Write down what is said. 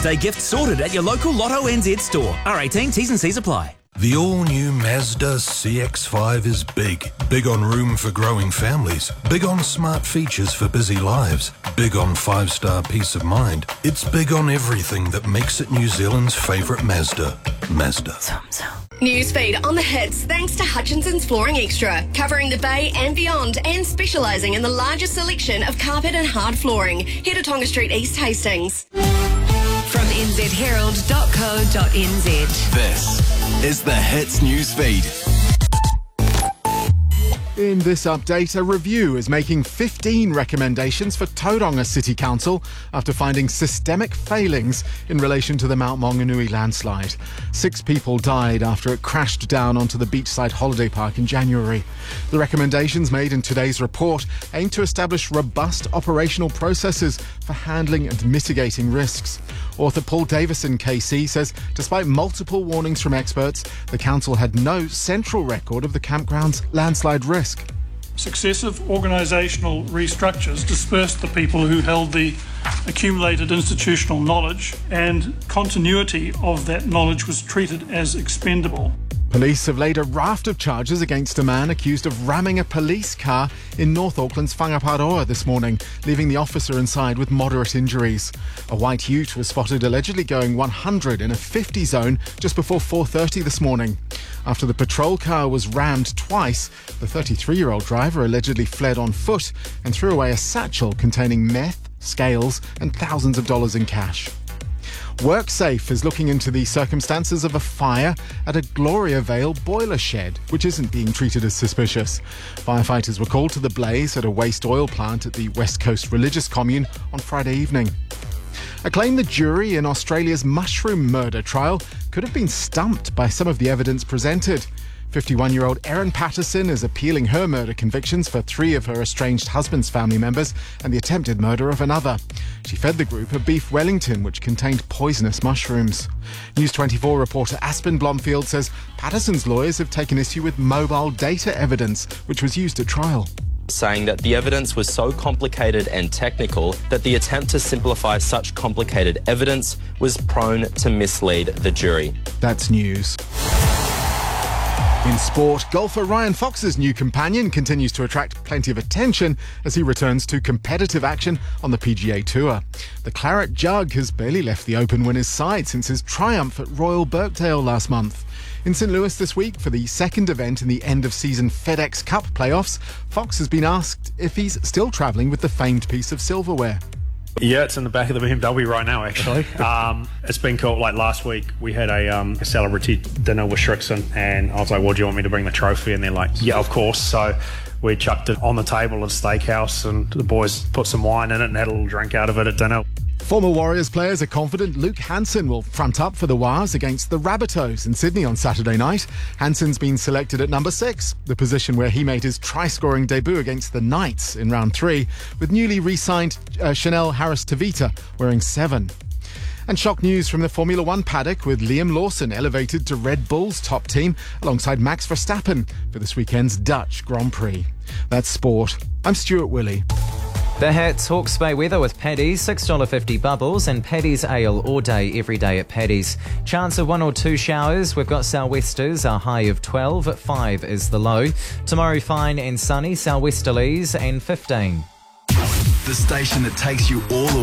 Day gift sorted at your local Lotto NZ store. R18, T's and C's apply. The all-new Mazda CX-5 is big. Big on room for growing families. Big on smart features for busy lives. Big on 5-star peace of mind. It's big on everything that makes it New Zealand's favourite Mazda. Mazda. Newsfeed on the hits thanks to Hutchinson's Flooring Extra, covering the Bay and beyond and specialising in the largest selection of carpet and hard flooring. Head to Tonga Street East Hastings. From nzherald.co.nz. This is the Hits Newsfeed. In this update, a review is making 15 recommendations for Tauranga City Council after finding systemic failings in relation to the Mount Maunganui landslide. 6 people died after it crashed down onto the beachside holiday park in January. The recommendations made in today's report aim to establish robust operational processes for handling and mitigating risks. Author Paul Davison KC says despite multiple warnings from experts, the council had no central record of the campground's landslide risk. Successive organisational restructures dispersed the people who held the accumulated institutional knowledge, and continuity of that knowledge was treated as expendable. Police have laid a raft of charges against a man accused of ramming a police car in North Auckland's Whangaparoa this morning, leaving the officer inside with moderate injuries. A white ute was spotted allegedly going 100 in a 50 zone just before 4:30 this morning. After the patrol car was rammed twice, the 33-year-old driver allegedly fled on foot and threw away a satchel containing meth, scales and thousands of dollars in cash. WorkSafe is looking into the circumstances of a fire at a Gloria Vale boiler shed, which isn't being treated as suspicious. Firefighters were called to the blaze at a waste oil plant at the West Coast Religious Commune on Friday evening. Acclaim the jury in Australia's mushroom murder trial could have been stumped by some of the evidence presented. 51-year-old Erin Patterson is appealing her murder convictions for 3 of her estranged husband's family members and the attempted murder of another. She fed the group a beef Wellington which contained poisonous mushrooms. News 24 reporter Aspen Blomfield says Patterson's lawyers have taken issue with mobile data evidence which was used at trial, saying that the evidence was so complicated and technical that the attempt to simplify such complicated evidence was prone to mislead the jury. That's news. In sport, golfer Ryan Fox's new companion continues to attract plenty of attention as he returns to competitive action on the PGA Tour. The Claret Jug has barely left the Open winner's side since his triumph at Royal Birkdale last month. In St Louis this week for the second event in the end-of-season FedEx Cup playoffs, Fox has been asked if he's still travelling with the famed piece of silverware. Yeah, it's in the back of the BMW right now, actually. It's been cool. Like last week, we had a celebrity dinner with Shrixon, and I was like, well, do you want me to bring the trophy? And they're like, yeah, of course. So we chucked it on the table at Steakhouse, and the boys put some wine in it and had a little drink out of it at dinner. Former Warriors players are confident Luke Hansen will front up for the Wars against the Rabbitohs in Sydney on Saturday night. Hansen's been selected at number 6, the position where he made his try-scoring debut against the Knights in round 3, with newly re-signed Chanel Harris-Tavita wearing 7. And shock news from the Formula One paddock with Liam Lawson elevated to Red Bull's top team alongside Max Verstappen for this weekend's Dutch Grand Prix. That's sport. I'm Stuart Willey. The Hits Hawke's Bay weather with Paddy's, $6.50 bubbles and Paddy's Ale all day, every day at Paddy's. Chance of 1 or 2 showers. We've got sou'westers, a high of 12, at 5 is the low. Tomorrow fine and sunny, sou'westerlies and 15. The station that takes you all the